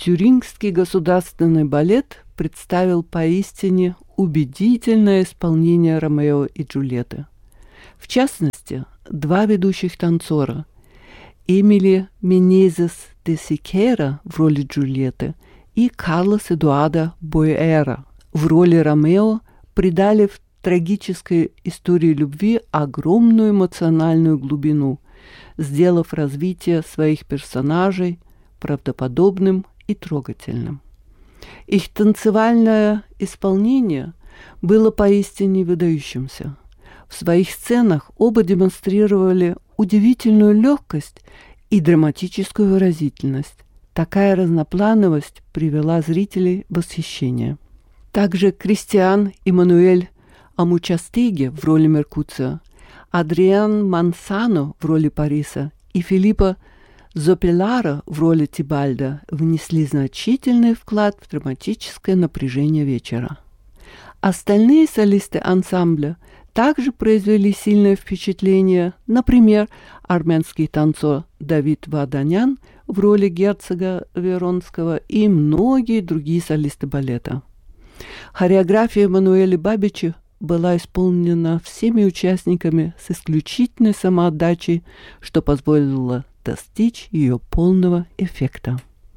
Тюрингский государственный балет представил поистине убедительное исполнение Ромео и Джульетты. В частности, два ведущих танцора Эмили Менезес де Сикейра в роли Джульетты и Карлос Эдуардо Боэра в роли Ромео придали в трагической истории любви огромную эмоциональную глубину, сделав развитие своих персонажей правдоподобным и трогательным. Их танцевальное исполнение было поистине выдающимся. В своих сценах оба демонстрировали удивительную легкость и драматическую выразительность. Такая разноплановость привела зрителей в восхищение. Также Кристиан Эммануэль Амучастеги в роли Меркуцио, Адриан Мансано в роли Париса и Филиппо Зопелларо в роли Тибальда внесли значительный вклад в драматическое напряжение вечера. Остальные солисты ансамбля также произвели сильное впечатление, например, армянский танцор Давид Варданян в роли герцога Веронского и многие другие солисты балета. Хореография Эммануэля Бабича была исполнена всеми участниками с исключительной самоотдачей, что позволило достичь ее полного эффекта.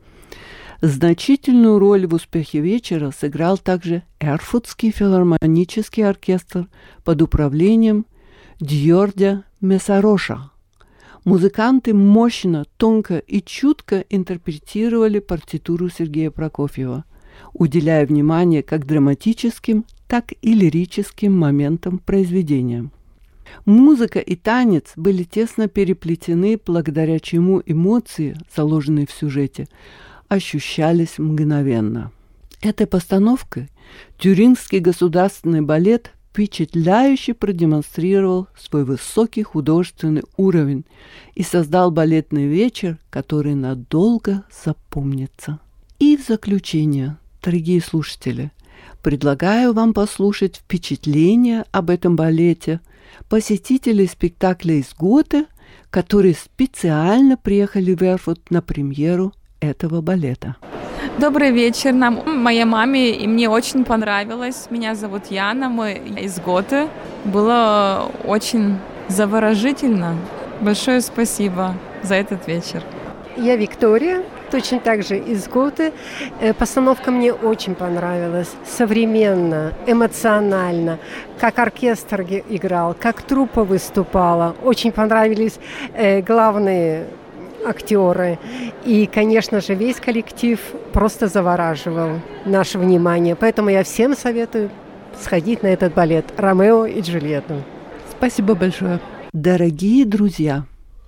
Значительную роль в успехе вечера сыграл также Эрфуртский филармонический оркестр под управлением Дьордя Месароша. Музыканты мощно, тонко и чутко интерпретировали партитуру Сергея Прокофьева, уделяя внимание как драматическим, так и лирическим моментам произведения. Музыка и танец были тесно переплетены, благодаря чему эмоции, заложенные в сюжете, ощущались мгновенно. Этой постановкой Тюрингский государственный балет впечатляюще продемонстрировал свой высокий художественный уровень и создал балетный вечер, который надолго запомнится. И в заключение, дорогие слушатели, предлагаю вам послушать впечатления об этом балете посетителей спектакля из Готе, которые специально приехали в Эрфурт на премьеру этого балета. Добрый вечер нам, моей маме, и мне очень понравилось. Меня зовут Яна, мы из Готе. Было очень заворожительно. Большое спасибо за этот вечер. Я Виктория, точно так же из Готе. Постановка мне очень понравилась. Современно, эмоционально. Как оркестр играл, как труппа выступала. Очень понравились главные актеры. И, конечно же, весь коллектив просто завораживал наше внимание. Поэтому я всем советую сходить на этот балет «Ромео и Джульетту». Спасибо большое. Дорогие друзья,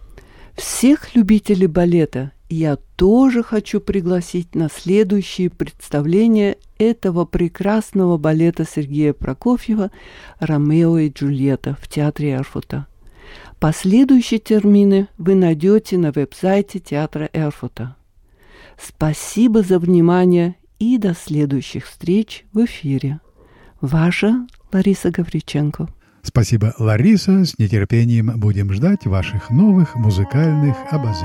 всех любителей балета я тоже хочу пригласить на следующие представления этого прекрасного балета Сергея Прокофьева «Ромео и Джульетта» в театре Эрфурта. Последующие термины вы найдете на веб-сайте театра Эрфурта. Спасибо за внимание и до следующих встреч в эфире. Ваша Лариса Гавриченко. Спасибо, Лариса. С нетерпением будем ждать ваших новых музыкальных обозрений.